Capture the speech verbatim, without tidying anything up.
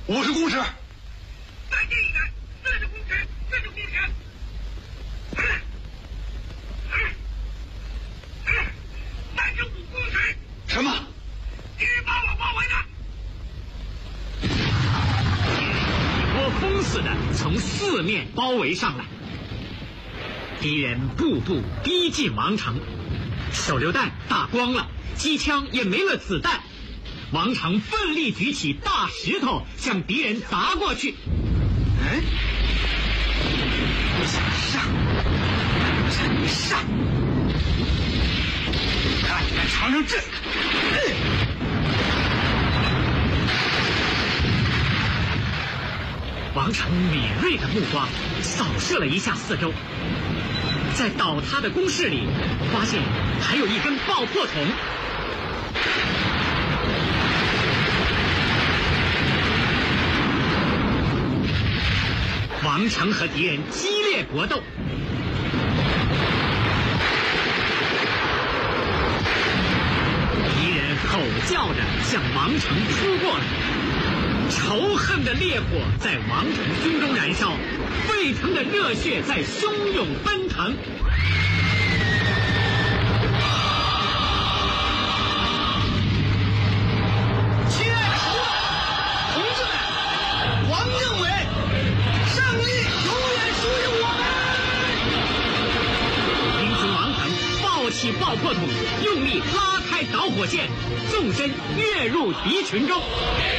五十公尺。 再近一点，四十公尺，四十公尺。三十五公尺。 什么？ 敌人把我包围了。 一窝蜂似的从四面包围上来，敌人步步逼近王城，手榴弹打光了，机枪也没了子弹。王成奋力举起大石头向敌人砸过去。 哎，我想上，真上！看你敢尝尝这个！ 王成敏锐的目光扫射了一下四周，在倒塌的工事里发现还有一根爆破筒。王成和敌人激烈搏斗，敌人吼叫着向王成扑过来，仇恨的烈火在王成胸中燃烧，沸腾的热血在汹涌奔腾。 亲爱的朋友们、同志们，王政委！胜利永远属于我们！英雄王腾抱起爆破筒，用力拉开导火线，纵身跃入敌群中。